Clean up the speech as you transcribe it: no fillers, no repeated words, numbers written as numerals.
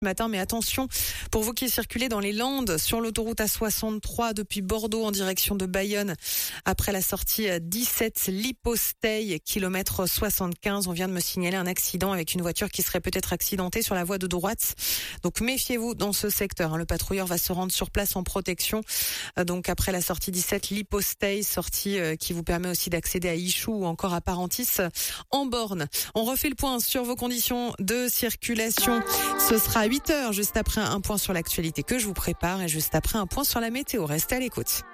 matin, mais attention pour vous qui circulez dans les Landes sur l'autoroute A63 depuis Bordeaux en direction de Bayonne après la sortie 17 Liposteil kilomètre 75. On vient de me signaler un accident avec une voiture qui serait peut-être accidentée sur la voie de droite. Donc méfiez-vous dans ce secteur. Le patrouilleur va se rendre sur place en protection. Donc après la sortie 17 Liposteil, sortie qui vous permet aussi d'accéder à Ichou ou encore à Parentis en borne. On refait le point sur vos conditions de circulation. Ce sera à 8h, juste après un point sur l'actualité que je vous prépare et juste après un point sur la météo. Restez à l'écoute.